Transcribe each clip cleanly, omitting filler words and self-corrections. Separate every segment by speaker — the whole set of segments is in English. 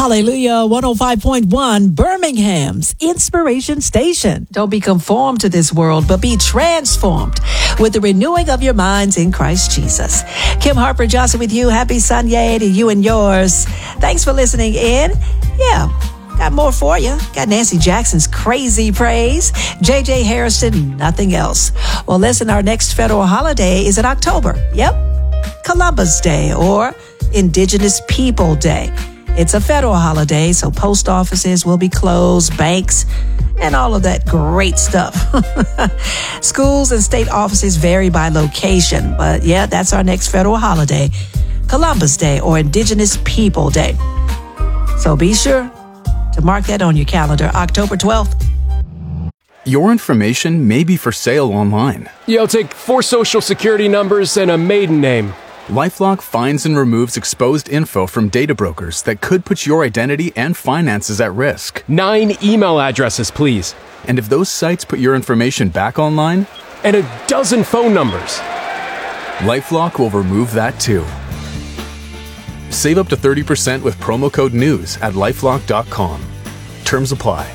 Speaker 1: Hallelujah, 105.1, Birmingham's Inspiration Station. Don't be conformed to this world, but be transformed with the renewing of your minds in Christ Jesus. Kim Harper Johnson with you. Happy Sunday to you and yours. Thanks for listening in. Got more for you. Got Nancy Jackson's Crazy Praise. J.J. Harrison, nothing else. Well, listen, our next federal holiday is in October. Yep. Columbus Day or Indigenous People Day. It's a federal holiday, so post offices will be closed, banks, and all of that great stuff. Schools and state offices vary by location, but yeah, that's our next federal holiday, Columbus Day or Indigenous People Day. So be sure to mark that on your calendar, October 12th.
Speaker 2: Your information may be for sale online.
Speaker 3: Yeah, I'll take 4 social security numbers and a maiden name.
Speaker 2: LifeLock finds and removes exposed info from data brokers that could put your identity and finances at risk.
Speaker 3: 9 email addresses, please.
Speaker 2: And if those sites put your information back online?
Speaker 3: And a dozen phone numbers.
Speaker 2: LifeLock will remove that too. Save up to 30% with promo code NEWS at LifeLock.com. Terms apply.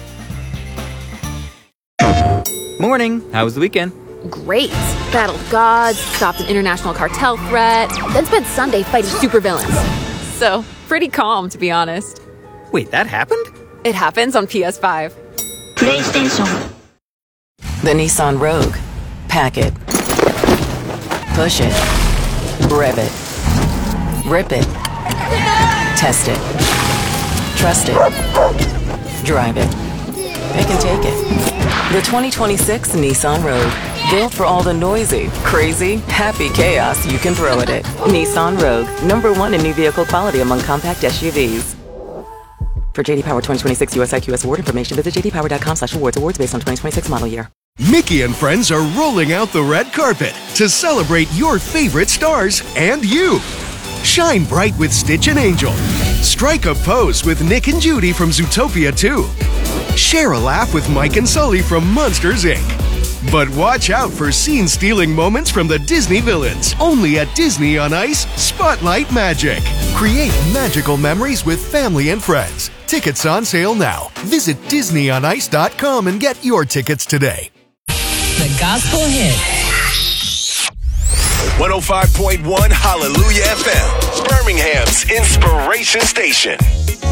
Speaker 4: Morning. How was the weekend?
Speaker 5: Great. Battled gods, stopped an international cartel threat, then spent Sunday fighting supervillains. So, pretty calm, to be honest.
Speaker 4: Wait, that happened?
Speaker 5: It happens on PS5.
Speaker 6: PlayStation.
Speaker 7: The Nissan Rogue. Pack it. Push it. Rev it. Rip it. Test it. Trust it. Drive it. Pick and take it. The 2026 Nissan Rogue. Built for all the noisy, crazy, happy chaos you can throw at it. Nissan Rogue. #1 in new vehicle quality among compact SUVs. For JD Power 2026 US IQS award information, visit jdpower.com/awards. Awards based on 2026 model year.
Speaker 8: Mickey and friends are rolling out the red carpet to celebrate your favorite stars and you. Shine bright with Stitch and Angel. Strike a pose with Nick and Judy from Zootopia 2. Share a laugh with Mike and Sully from Monsters, Inc. But watch out for scene-stealing moments from the Disney villains. Only at Disney on Ice, Spotlight Magic. Create magical memories with family and friends. Tickets on sale now. Visit DisneyOnIce.com and get your tickets today.
Speaker 1: The Gospel Hit.
Speaker 9: 105.1 Hallelujah FM, Birmingham's Inspiration Station.